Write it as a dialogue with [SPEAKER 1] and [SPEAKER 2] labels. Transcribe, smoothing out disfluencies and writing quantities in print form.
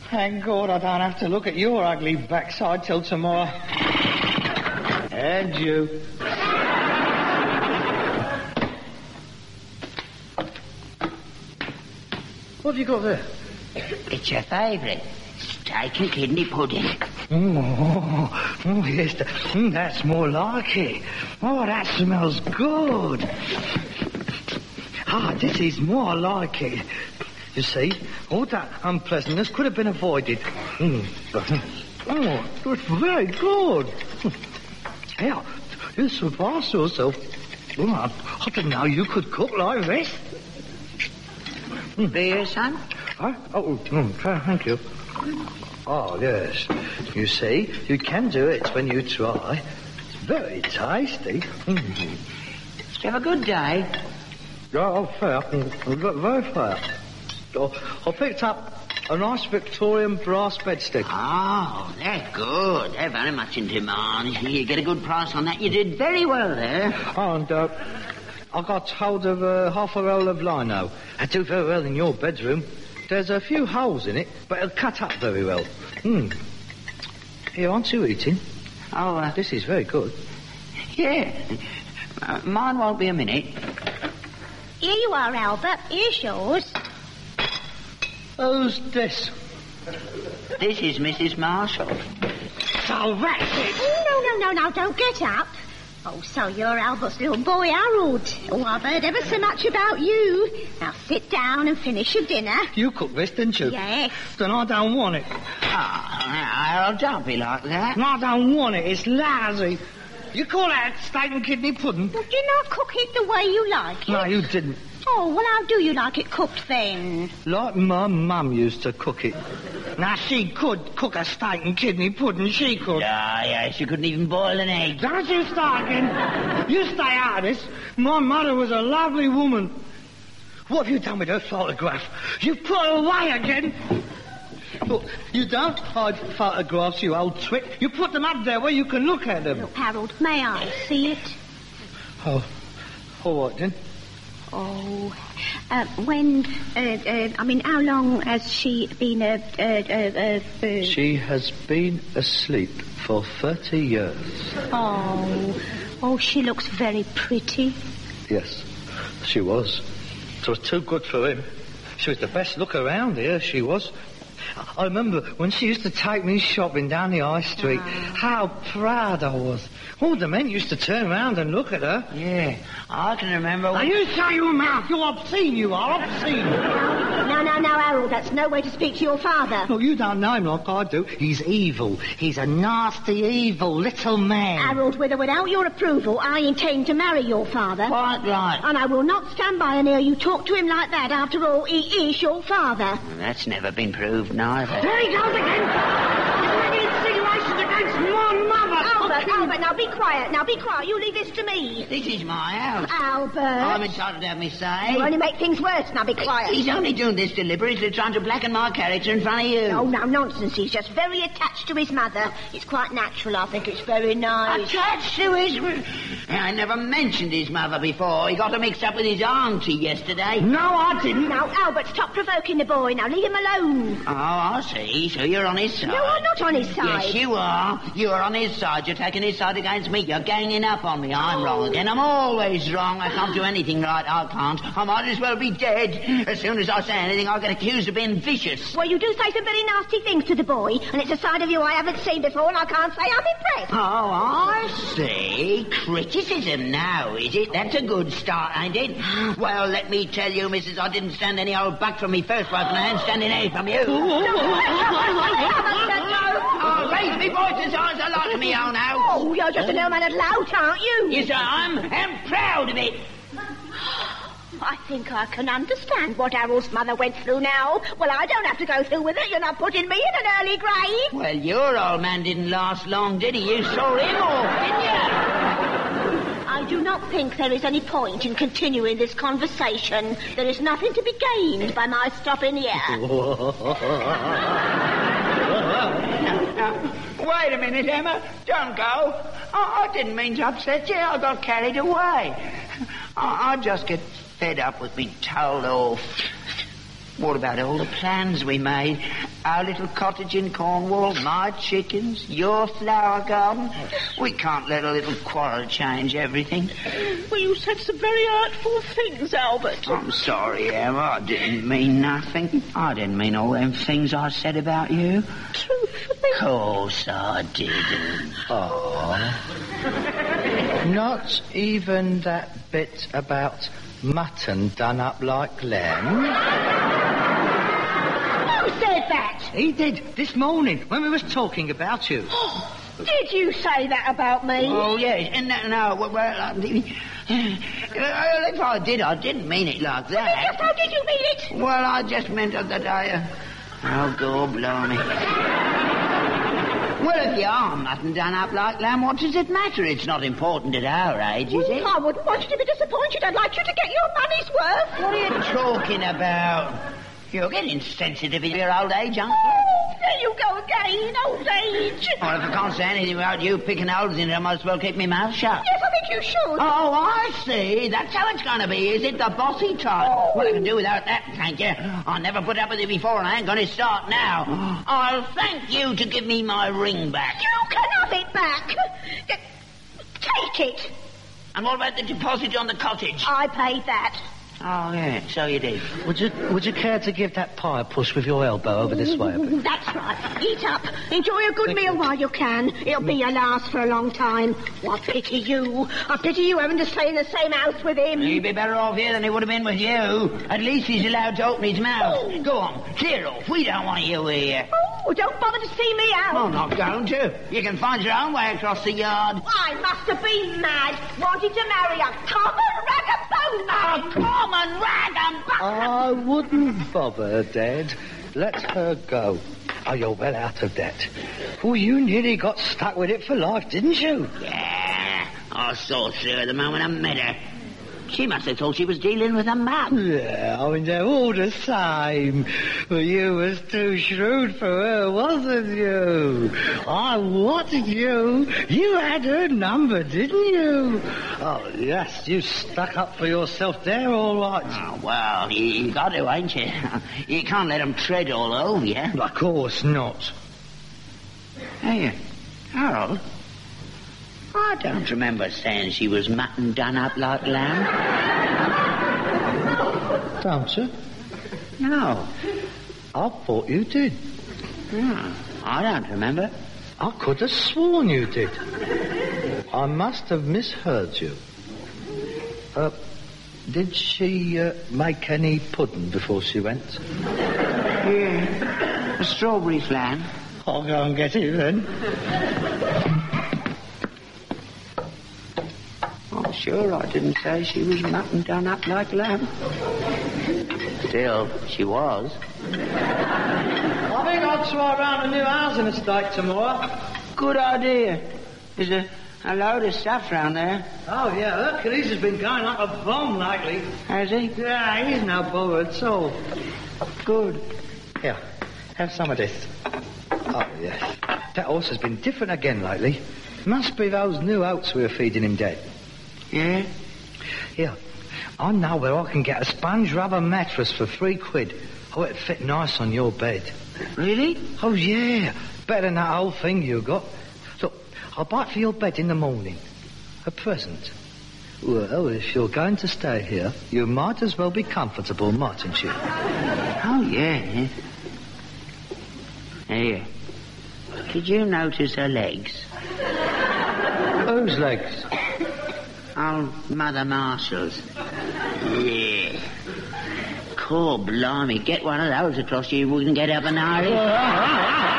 [SPEAKER 1] Thank God I don't have to look at your ugly backside till tomorrow. And you. What have you got there?
[SPEAKER 2] It's your favourite. Steak and kidney pudding.
[SPEAKER 1] Oh, yes, that's more like it. Oh, that smells good. This is more like it. You see, all that unpleasantness could have been avoided. Oh, it's very good. Yeah, you surprised yourself. Oh, I didn't know you could cook like this.
[SPEAKER 2] Beer, son?
[SPEAKER 1] Huh? Thank you. Oh, yes. You see, you can do it when you try. It's very tasty.
[SPEAKER 2] Did you have a good day?
[SPEAKER 1] Oh, fair. Very fair. I picked up a nice Victorian brass bedstead.
[SPEAKER 2] Oh, they're good. They're very much in demand. You get a good price on that. You did very well there.
[SPEAKER 1] Oh, and I got hold of half a roll of lino. I do very well in your bedroom. There's a few holes in it, but it'll cut up very well. Here, aren't you eating?
[SPEAKER 2] Oh,
[SPEAKER 1] this is very good.
[SPEAKER 2] Yeah. Mine won't be a minute.
[SPEAKER 3] Here you are, Albert. Here's yours.
[SPEAKER 1] Who's this?
[SPEAKER 2] This is Mrs. Marshall.
[SPEAKER 1] So that's it.
[SPEAKER 3] Oh, no, don't get up. Oh, so you're Albert's little boy, Harold. Oh, I've heard ever so much about you. Now sit down and finish your dinner.
[SPEAKER 1] You cooked this, didn't you?
[SPEAKER 3] Yes.
[SPEAKER 1] Then I don't want it.
[SPEAKER 2] Harold, don't be like that.
[SPEAKER 1] I don't want it. It's lousy. You call that steak and kidney pudding?
[SPEAKER 3] Well, didn't I cook it the way you like it?
[SPEAKER 1] No, you didn't.
[SPEAKER 3] Oh, well, how do you like it cooked then?
[SPEAKER 1] Like my mum used to cook it. Now, she could cook a steak and kidney pudding, she could.
[SPEAKER 2] Yeah, she couldn't even boil an egg.
[SPEAKER 1] Don't you start again. You stay out of this. My mother was a lovely woman. What have you done with her photograph? You put her away again. Look, you don't hide photographs, you old twit. You put them up there where you can look at them.
[SPEAKER 3] Look, Harold, may I see it?
[SPEAKER 1] Oh, all right then.
[SPEAKER 3] Oh, how long has she been,
[SPEAKER 1] She has been asleep for 30 years.
[SPEAKER 3] Oh, she looks very pretty.
[SPEAKER 1] Yes, she was. It was too good for him. She was the best look around here, she was. I remember when she used to take me shopping down the high street, how proud I was. All the men used to turn around and look at her.
[SPEAKER 2] Yeah, I can remember when...
[SPEAKER 1] Now, you shut your mouth. You're obscene, you are. Obscene.
[SPEAKER 3] Now, Harold, that's no way to speak to your father.
[SPEAKER 1] No, you don't know him like I do. He's evil. He's a nasty, evil little man.
[SPEAKER 3] Harold, with or without your approval, I intend to marry your father.
[SPEAKER 2] Quite right.
[SPEAKER 3] And I will not stand by and hear you talk to him like that. After all, he is your father.
[SPEAKER 2] Well, that's never been proved, neither.
[SPEAKER 1] There he goes again. He's making insinuations against my mother.
[SPEAKER 3] Albert, now be quiet. Now be quiet. You leave this to me.
[SPEAKER 2] This is my house.
[SPEAKER 3] Albert.
[SPEAKER 2] I'm entitled to have me say.
[SPEAKER 3] You only make things worse. Now be quiet.
[SPEAKER 2] He's only doing this deliberately, trying to blacken my character in front of you.
[SPEAKER 3] Oh, no, nonsense. He's just very attached to his mother. It's quite natural. I think it's very nice.
[SPEAKER 2] Attached to his... I never mentioned his mother before. He got her mixed up with his auntie yesterday.
[SPEAKER 1] No, I didn't.
[SPEAKER 3] Now, Albert, stop provoking the boy. Now, leave him alone.
[SPEAKER 2] Oh, I see. So you're on his side.
[SPEAKER 3] No, I'm not on his side.
[SPEAKER 2] Yes, you are. You are on his side. You're taking his side against me. You're ganging up on me. I'm wrong again. I'm always wrong. I can't do anything right. I can't. I might as well be dead. As soon as I say anything, I get accused of being vicious.
[SPEAKER 3] Well, you do say some very nasty things to the boy, and it's a side of you I haven't seen before, and I can't say I'm impressed.
[SPEAKER 2] Oh, I see. Criticism now, is it? That's a good start, ain't it? Well, let me tell you, missus, I didn't stand any old buck from me first wife, and I ain't standing any from you. I'll raise me voice as high as I like in me own house.
[SPEAKER 3] Oh, you're just an old man at lout, aren't you?
[SPEAKER 2] Yes, I'm proud of it.
[SPEAKER 3] I think I can understand what Harold's mother went through now. Well, I don't have to go through with it. You're not putting me in an early grave.
[SPEAKER 2] Well, your old man didn't last long, did he? You saw him off, didn't you?
[SPEAKER 3] I do not think there is any point in continuing this conversation. There is nothing to be gained by my stopping here.
[SPEAKER 2] Wait a minute, Emma. Don't go. I didn't mean to upset you. I got carried away. I just get fed up with being told off. What about all the plans we made? Our little cottage in Cornwall, my chickens, your flower garden. We can't let a little quarrel change everything.
[SPEAKER 4] Well, you said some very hurtful things, Albert.
[SPEAKER 2] I'm sorry, Emma. I didn't mean nothing. I didn't mean all them things I said about you.
[SPEAKER 4] Truthfully?
[SPEAKER 2] Of course I didn't.
[SPEAKER 1] Oh. Not even that bit about mutton done up like lamb?
[SPEAKER 3] Who said that?
[SPEAKER 1] He did, this morning, when we was talking about you.
[SPEAKER 3] Did you say that about me?
[SPEAKER 2] Oh, yes. And no, if I did, I didn't mean it like that.
[SPEAKER 3] Just how did you mean it?
[SPEAKER 2] Well, I just meant that I... Oh, God, blimey. Well, if you are mutton done up like lamb, what does it matter? It's not important at our age, is it?
[SPEAKER 3] I wouldn't want you to be disappointed. I'd like you to get your money's worth.
[SPEAKER 2] What are you talking about? You're getting sensitive in your old age, aren't you?
[SPEAKER 3] Oh, there you go again, old age.
[SPEAKER 2] Well, if I can't say anything about you picking holes in it, I might as well keep my mouth shut.
[SPEAKER 3] Yes, I think you should.
[SPEAKER 2] Oh, I see. That's how it's going to be, is it? The bossy type.
[SPEAKER 3] Oh.
[SPEAKER 2] Well, I can do without that, thank you. I never put up with it before, and I ain't going to start now. I'll thank you to give me my ring back.
[SPEAKER 3] You can have it back. Take it.
[SPEAKER 2] And what about the deposit on the cottage?
[SPEAKER 3] I paid that.
[SPEAKER 2] Oh, yeah, so you did.
[SPEAKER 1] Would you care to give that pie a push with your elbow over this way a bit?
[SPEAKER 3] That's right. Eat up. Enjoy a good meal while you can. It'll be your last for a long time. Oh, I pity you. I pity you having to stay in the same house with him.
[SPEAKER 2] He'd be better off here than he would have been with you. At least he's allowed to open his mouth. Go on, clear off. We don't want you here.
[SPEAKER 3] Oh, don't bother to see me out.
[SPEAKER 2] I'm not going to. You can find your own way across the yard.
[SPEAKER 3] I must have been mad, wanting to marry a common ragamuffin.
[SPEAKER 2] A common ragamuffin.
[SPEAKER 1] I wouldn't bother, Dad. Let her go. Oh, you're well out of debt. Oh, you nearly got stuck with it for life, didn't you?
[SPEAKER 2] Yeah, I saw through her the moment I met her. She must have thought she was dealing with a map.
[SPEAKER 1] Yeah, I mean, they're all the same. But you was too shrewd for her, wasn't you? I wanted you. You had her number, didn't you? Oh, yes, you stuck up for yourself there, all right.
[SPEAKER 2] Oh, well, you got to, ain't you? You can't let them tread all over you.
[SPEAKER 1] Of course not.
[SPEAKER 2] Hey, Harold, I don't remember saying she was mutton done up like lamb.
[SPEAKER 1] Don't you?
[SPEAKER 2] No.
[SPEAKER 1] I thought you did.
[SPEAKER 2] No, I don't remember.
[SPEAKER 1] I could have sworn you did. I must have misheard you. Did she make any pudding before she went?
[SPEAKER 2] Yeah, a strawberry flan.
[SPEAKER 1] I'll go and get it then.
[SPEAKER 2] I'm sure I didn't say she was mutton done up like lamb. Still, she was.
[SPEAKER 1] I think I'll try round a new housing estate tomorrow.
[SPEAKER 2] Good idea. There's a load of stuff round there.
[SPEAKER 1] Oh, yeah, Hercules has been going like a bomb lately.
[SPEAKER 2] Has he?
[SPEAKER 1] Yeah, he's no bother at all.
[SPEAKER 2] Good.
[SPEAKER 1] Here, have some of this. Oh, yes. That horse has been different again lately. Must be those new oats we were feeding him, Dad.
[SPEAKER 2] Yeah?
[SPEAKER 1] Here, I know where I can get a sponge rubber mattress for £3. Oh, it'd fit nice on your bed.
[SPEAKER 2] Really?
[SPEAKER 1] Oh, yeah. Better than that old thing you got. Look, I'll buy it for your bed in the morning. A present. Well, if you're going to stay here, you might as well be comfortable, mightn't you?
[SPEAKER 2] Oh, yeah. Here. Did you notice her legs?
[SPEAKER 1] Whose legs?
[SPEAKER 2] Oh, Mother Marshall's. Yeah. Cool, blimey. Get one of those across you, we can get up an hurry.